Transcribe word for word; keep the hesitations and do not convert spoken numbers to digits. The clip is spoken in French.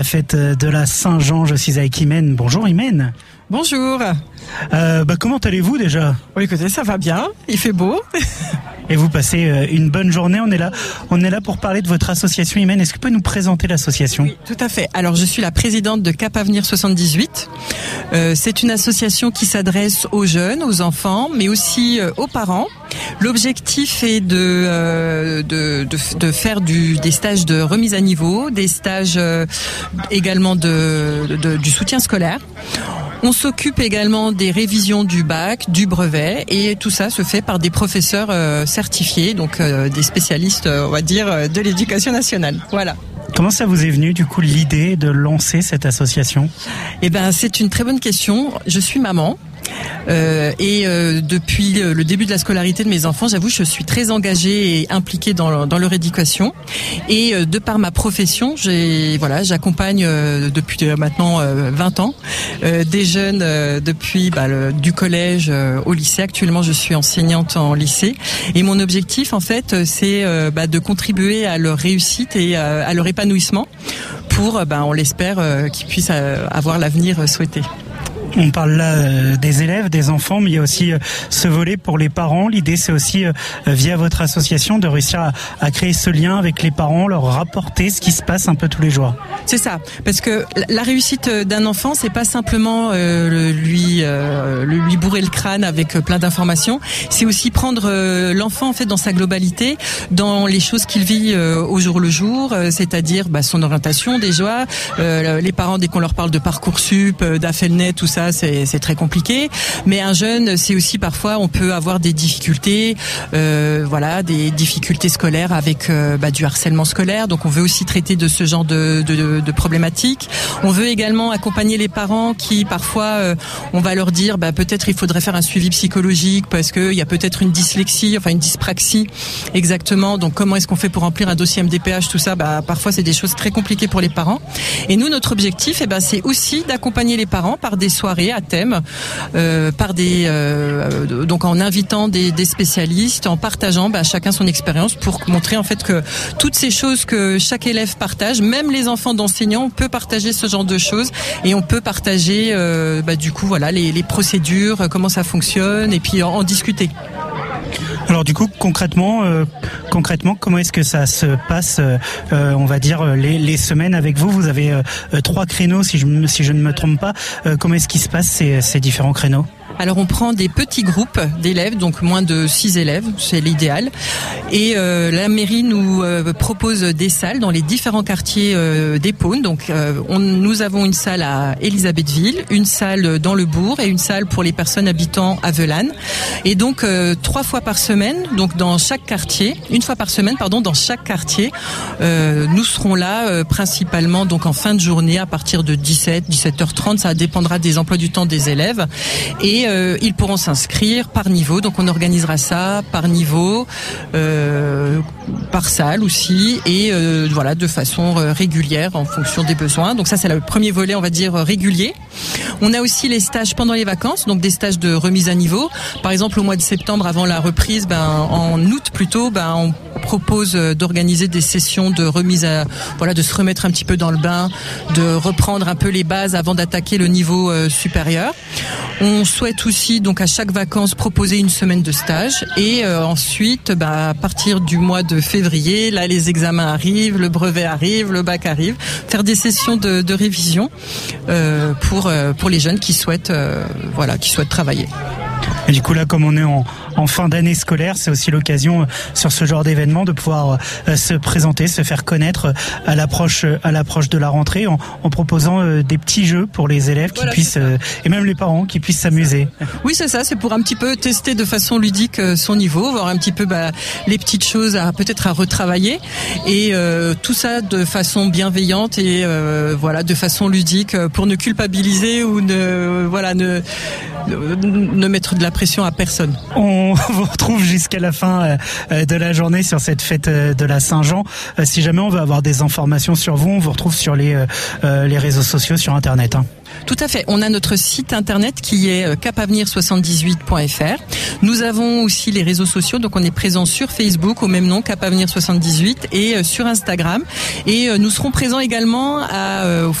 La fête de la Saint-Jean, je suis avec Imen. Bonjour Imen. Bonjour. Euh, bah, comment allez-vous déjà ? Oui, écoutez, ça va bien, il fait beau. Et vous passez une bonne journée. On est là, on est là pour parler de votre association Imen. Est-ce que vous pouvez nous présenter l'association ? Oui, tout à fait. Alors, je suis la présidente de Cap Avenir soixante-dix-huit. Euh, c'est une association qui s'adresse aux jeunes, aux enfants, mais aussi euh, aux parents. L'objectif est de, euh, de, de, de faire du, des stages de remise à niveau, des stages euh, également de, de, de, du soutien scolaire. On s'occupe également des révisions du bac, du brevet, et tout ça se fait par des professeurs euh, certifiés, donc euh, des spécialistes, euh, on va dire, de l'éducation nationale. Voilà. Comment ça vous est venu, du coup, l'idée de lancer cette association ? Eh ben, c'est une très bonne question. Je suis maman. Euh, et euh, depuis le début de la scolarité de mes enfants, j'avoue, je suis très engagée et impliquée dans, dans leur éducation. Et euh, de par ma profession, j'ai voilà, j'accompagne euh, depuis euh, maintenant euh, vingt ans euh, des jeunes euh, depuis bah, le, du collège euh, au lycée. Actuellement, je suis enseignante en lycée. Et mon objectif, en fait, c'est euh, bah, de contribuer à leur réussite et euh, à leur épanouissement pour, bah, on l'espère, euh, qu'ils puissent euh, avoir l'avenir souhaité. On parle là euh, des élèves, des enfants, mais il y a aussi euh, ce volet pour les parents. L'idée, c'est aussi, euh, via votre association, de réussir à, à créer ce lien avec les parents, leur rapporter ce qui se passe un peu tous les jours. C'est ça, parce que la réussite d'un enfant, c'est pas simplement euh, lui euh, lui bourrer le crâne avec plein d'informations. C'est aussi prendre euh, l'enfant en fait dans sa globalité, dans les choses qu'il vit euh, au jour le jour, euh, c'est-à-dire bah, son orientation déjà. Euh, les parents, dès qu'on leur parle de Parcoursup, euh, d'Affelnet, tout ça. C'est, c'est très compliqué, mais un jeune, c'est aussi parfois on peut avoir des difficultés, euh, voilà, des difficultés scolaires avec euh, bah, du harcèlement scolaire. Donc on veut aussi traiter de ce genre de, de, de problématiques. On veut également accompagner les parents qui parfois euh, on va leur dire bah, peut-être il faudrait faire un suivi psychologique parce que il y a peut-être une dyslexie, enfin une dyspraxie exactement. Donc comment est-ce qu'on fait pour remplir un dossier M D P H, tout ça, bah parfois c'est des choses très compliquées pour les parents. Et nous notre objectif, eh ben c'est aussi d'accompagner les parents par des soirées à thème, euh, par des euh, donc en invitant des, des spécialistes, en partageant bah, chacun son expérience pour montrer en fait que toutes ces choses que chaque élève partage, même les enfants d'enseignants, on peut partager ce genre de choses et on peut partager euh, bah, du coup voilà les, les procédures, comment ça fonctionne et puis en, en discuter. Alors du coup, concrètement, euh, concrètement, comment est-ce que ça se passe, euh, on va dire, les, les semaines avec vous ? Vous avez euh, trois créneaux, si je, si je ne me trompe pas. Euh, comment est-ce qu'ils se passent ces, ces différents créneaux ? Alors on prend des petits groupes d'élèves, donc moins de six élèves, c'est l'idéal. Et euh, la mairie nous euh, propose des salles dans les différents quartiers euh, des Pônes. Donc euh, on, nous avons une salle à Élisabethville, une salle dans le bourg et une salle pour les personnes habitant à Velanes. Et donc euh, trois fois par semaine, donc dans chaque quartier, une fois par semaine, pardon, dans chaque quartier, euh, nous serons là euh, principalement donc en fin de journée à partir de dix-sept, dix-sept heures trente. Ça dépendra des emplois du temps des élèves. Et euh, ils pourront s'inscrire par niveau, donc on organisera ça par niveau, euh, par salle aussi, et euh, voilà, de façon régulière en fonction des besoins. Donc ça c'est le premier volet, on va dire régulier. On a aussi les stages pendant les vacances, donc des stages de remise à niveau. Par exemple au mois de septembre, avant la reprise, ben en août plutôt, ben on propose d'organiser des sessions de remise à, voilà, de se remettre un petit peu dans le bain, de reprendre un peu les bases avant d'attaquer le niveau euh, supérieur. On souhaite aussi donc à chaque vacances proposer une semaine de stage et euh, ensuite bah, à partir du mois de février, là les examens arrivent, le brevet arrive, le bac arrive, faire des sessions de, de révision euh, pour euh, pour les jeunes qui souhaitent euh, voilà qui souhaitent travailler. Et du coup là, comme on est en, en fin d'année scolaire, c'est aussi l'occasion euh, sur ce genre d'événement de pouvoir euh, se présenter, se faire connaître euh, à l'approche euh, à l'approche de la rentrée, en, en proposant euh, des petits jeux pour les élèves qui voilà, puissent euh, et même les parents qui puissent s'amuser. Oui, c'est ça, c'est pour un petit peu tester de façon ludique euh, son niveau, voir un petit peu bah, les petites choses à peut-être à retravailler et euh, tout ça de façon bienveillante et euh, voilà de façon ludique pour ne culpabiliser ou ne voilà ne ne mettre de la pression à personne. On on vous retrouve jusqu'à la fin de la journée sur cette fête de la Saint-Jean. Si jamais on veut avoir des informations sur vous, on vous retrouve sur les, les réseaux sociaux, sur Internet. Hein. Tout à fait. On a notre site internet qui est cap avenir soixante-dix-huit point f r. Nous avons aussi les réseaux sociaux, donc on est présent sur Facebook au même nom, cap avenir soixante-dix-huit, et sur Instagram. Et nous serons présents également à, au